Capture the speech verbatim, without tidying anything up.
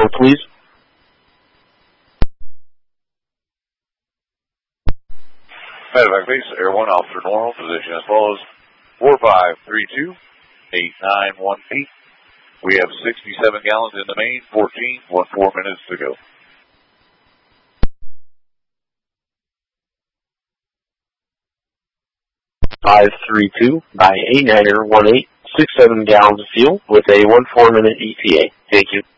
Normal, please. Medevac base, Air one, Officer Normal, position as follows. four five three two, eight nine one eight. We have sixty-seven gallons in the main, fourteen, one four minutes to go. five three two by A niner one eight, sixty-seven gallons of fuel with a one four minute E T A. Thank you.